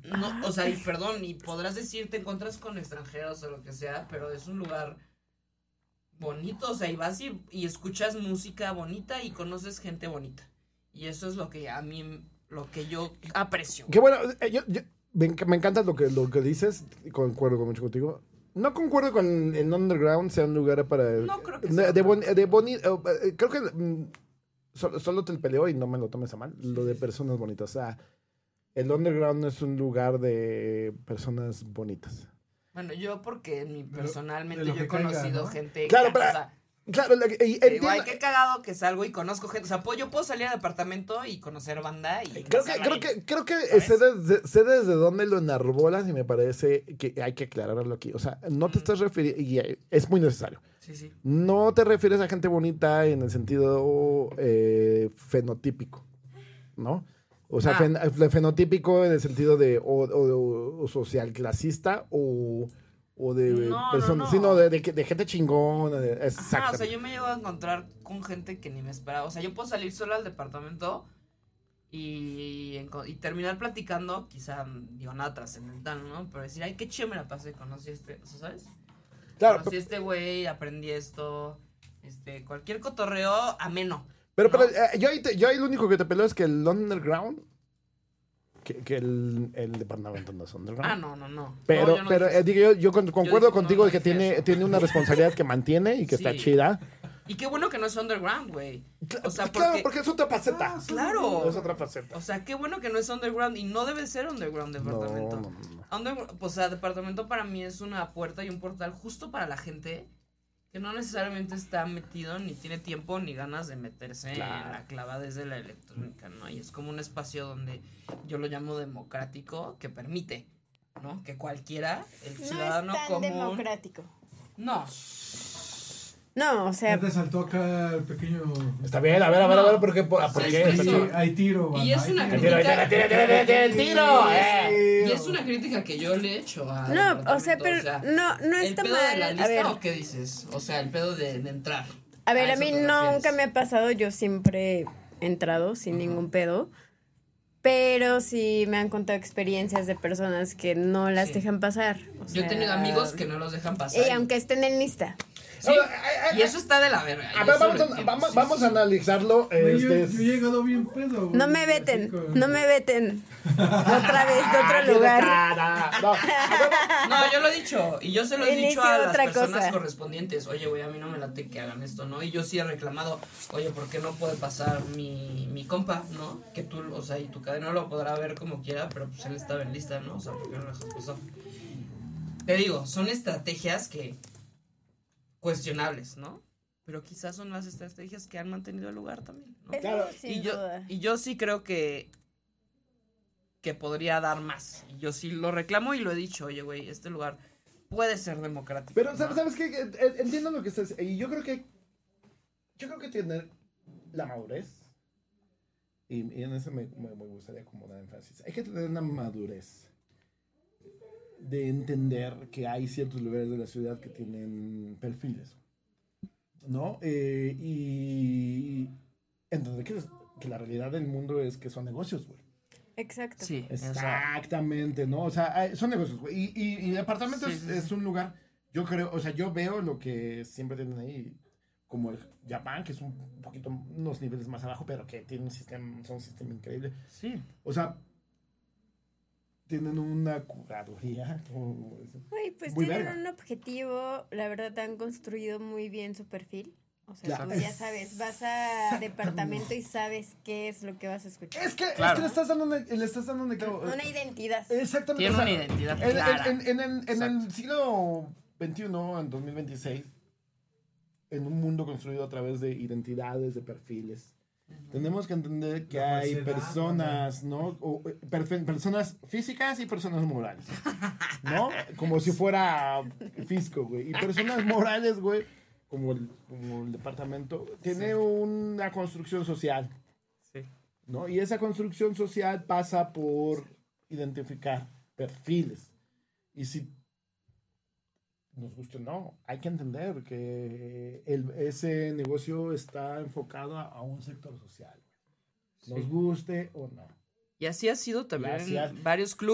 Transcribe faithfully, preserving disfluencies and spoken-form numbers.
no, o sea, y perdón, y podrás decir, te encuentras con extranjeros o lo que sea, pero es un lugar bonito, o sea, y vas y, y escuchas música bonita y conoces gente bonita. Y eso es lo que a mí, lo que yo aprecio. Qué bueno, eh, yo, yo- me, enc- me encanta lo que, lo que dices, y concuerdo con mucho contigo. No concuerdo con el underground sea un lugar para... No creo que de, sea de, boni- underground. de boni- eh, eh, creo que mm, solo, solo te peleo y no me lo tomes a mal, lo de personas bonitas. O sea, el underground no es un lugar de personas bonitas. Bueno, yo porque mi, De lo- personalmente de lo yo he que caiga, conocido ¿no? gente... Claro, ca- pero- o sea, Claro, la- y que digo, ay, entiendo- qué cagado que salgo y conozco gente. O sea, pues, yo puedo salir al departamento y conocer banda y... Creo que, pasarla creo bien. que, creo que ¿Sabes? sé desde, sé desde dónde lo enarbolas y me parece que hay que aclararlo aquí. O sea, no te Mm. estás refiriendo, y eh, es muy necesario. Sí, sí. No te refieres a gente bonita en el sentido eh, fenotípico, ¿no? O sea, Ah. fen- fe- fenotípico en el sentido de o, o- o social clasista o, o de No, no, personas, no. sino de, de, de gente chingona. de- Ajá, Exacto. o sea, yo me llego a encontrar con gente que ni me esperaba. O sea, yo puedo salir sola al departamento y, enco- y terminar platicando, quizá, digo, nada trascendental, ¿no? Pero decir, ay, qué chido me la pasé, conocí a este, o sea, ¿sabes? Claro, Conocí a este güey, aprendí esto, este, cualquier cotorreo ameno. pero, ¿no? pero eh, yo, ahí te- yo ahí lo único que te peleo es que el underground, que, que el, el departamento no es underground. Ah, no, no, no. Pero, No, yo no pero dije eh, digo, yo, yo con- concuerdo dije, no, contigo no de que dije tiene, eso. tiene una responsabilidad que mantiene y que está Sí. chida. Y qué bueno que no es underground, güey. O sea, Claro, porque... porque es otra faceta. Claro. Es otra faceta. O sea, qué bueno que no es underground y no debe ser underground departamento. No, no, no, no. Under- o sea, departamento para mí es una puerta y un portal justo para la gente que no necesariamente está metido ni tiene tiempo ni ganas de meterse Claro. en la clava desde la electrónica, ¿no? Y es como un espacio donde yo lo llamo democrático que permite, ¿no? Que cualquiera, el No ciudadano es tan común. democrático. No, No, o sea, Ya te saltó acá el pequeño. Está bien, a ver, a ver, a ver, ¿por qué? ¿Por, Sí, por sí, qué? sí. Está Sí, chido. hay tiro, banda, Y es hay una tiro. Tira, tira, tira, tira, tira, tira, el tiro, eh. y es una crítica que yo le he hecho a no, o sea, pero no, no ¿el está pedo de la mal. lista A ver, o qué dices? O sea, el pedo de, de entrar. a ver, a eso mí te nunca refieres. me ha pasado, yo siempre he entrado sin ningún pedo. Pero sí me han contado experiencias de personas que no las Sí. dejan pasar. o Yo he tenido sea, amigos que no los dejan pasar. Y aunque estén en lista. Sí, y eso está de la verga. A y ver, eso vamos lo a, entiendo, vamos, sí, vamos sí. a analizarlo. Güey, yo, Este, yo he llegado bien pedo, güey. No me Así veten, con- no me veten. Otra vez de otro aquí lugar. está, no, no. No, yo lo he dicho. Y yo se lo he Inicio dicho a las otra personas cosa. correspondientes. Oye, güey, a mí no me late que hagan esto, ¿no? Y yo sí he reclamado. Oye, ¿por qué no puede pasar mi, mi compa, ¿no? Que tú, o sea, y tu cadena lo podrá ver como quiera, pero pues él estaba en lista, ¿no? O sea, ¿por qué no lo dejas pasar? Te digo, son estrategias que... cuestionables, ¿no? Pero quizás son las estrategias que han mantenido el lugar también, ¿no? Eso Claro. sin y yo duda. y yo sí creo que que podría dar más y yo sí lo reclamo y lo he dicho, oye, güey, este lugar puede ser democrático, Pero, ¿no? ¿sabes, ¿sabes qué? Eh, Entiendo lo que estás... Y yo creo que... Yo creo que tener la madurez... Y, y en eso me, me, me gustaría como dar énfasis. Hay que tener una madurez de entender que hay ciertos lugares de la ciudad que tienen perfiles, ¿no? Eh, y entender que, que la realidad del mundo es que son negocios, güey. Exacto. Sí, o sea, Exactamente, ¿no? O sea, hay- son negocios, güey. Y, y, y departamentos Sí, sí, es sí. un lugar, yo creo, o sea, yo veo lo que siempre tienen ahí, como el Japón, que es un poquito, unos niveles más abajo, pero que tiene un sistema, son un sistema increíble. sí. O sea, tienen una curaduría, como dicen. Uy, pues Muy tienen verga. un objetivo, la verdad han construido muy bien su perfil. O sea, Ya. tú ya sabes, vas a departamento y sabes qué es lo que vas a escuchar. Es que, Claro. es que le estás dando, una- le estás dando una clavo. Una identidad. Exactamente. Tiene o sea, una identidad en, clara. En, en, en, en Exacto. el siglo veintiuno, en dos mil veintiséis, en un mundo construido a través de identidades, de perfiles, tenemos que entender que La hay falsedad, personas, ¿no? O, eh, perfe- personas físicas y personas morales, ¿no? Como si fuera fisco, güey. Y personas morales, güey, como el, como el departamento, tiene Sí. una construcción social, Sí. ¿no? Y esa construcción social pasa por identificar perfiles. Y si nos gusta o no, hay que entender que el, ese negocio está enfocado a, a un sector social. Nos Sí. guste o no. Y así ha sido también Y así ha- varios clubes